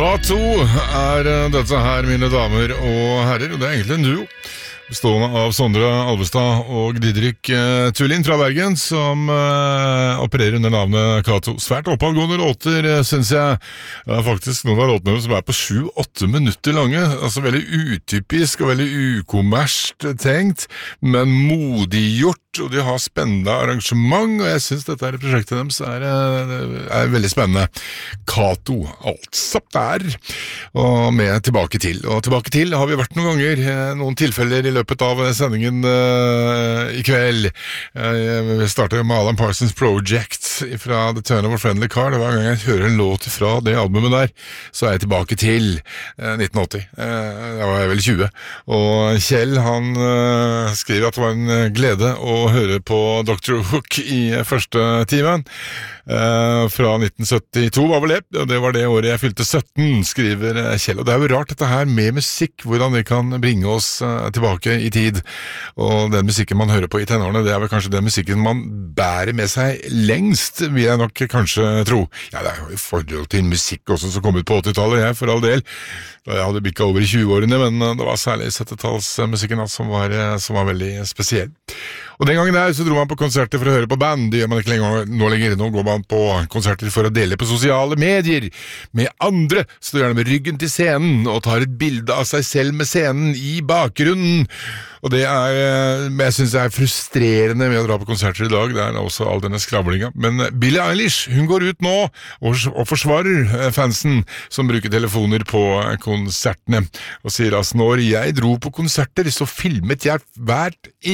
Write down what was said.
K2 dette her, mine damer og herrer, og det egentlig en duo bestående av Sondre Alvestad og Didrik Tullin fra Bergen, som opererer under navnet K2. Svært oppadgående låter, synes jeg. Det faktisk noen av låtene som på 7-8 minutter lange, altså veldig utypisk og veldig ukommerst tenkt, men modiggjort, og de har spennende arrangement, og jeg synes dette her prosjektet deres er veldig spennende. K2, altså der, og med tilbake til. Og tilbake til har vi vært noen ganger, noen tilfeller i løpet av sendingen i kveld. Vi startet med Alan Parsons Project fra The Turn of a Friendly Car. Hver gang jeg hører en låt fra det albumet der, så jeg tilbake til 1980. Da var jeg vel 20. Og Kjell, han skriver at det var en glede å høre på Dr. Hook i første timen. Fra 1972 var vel det var det året jeg fylte 17, skriver Kjell. Og det jo rart dette her med musikk, hvordan det kan bringe oss tilbake i tid. Og den musikken man hører på i tenårene, det vel kanskje den musikken man bærer med seg lengst, vil jeg nok kanskje tro. Ja, det jo i forhold til musikk også som kom ut på 80-tallet, jeg, for all del. Da jeg hadde bikket over i 20-årene, men det var særlig 70-tallsmusikken som var veldig spesiell. Og den gangen der så dro man på konserter for å høre på band. Det gjør man ikke nå lenger. Nå går man på konserter for å dele på sosiale medier med andre, står gjerne med ryggen til scenen og tar et bilde av seg selv med scenen i bakgrunnen. Og det men jeg synes det frustrerende med å dra på konserter i dag. Det også all denne skravlinga. Men Billie Eilish, hun går ut nå og forsvarer fansen som bruker telefoner på konsertene og sier at når jeg dro på konserter så filmet jeg hvert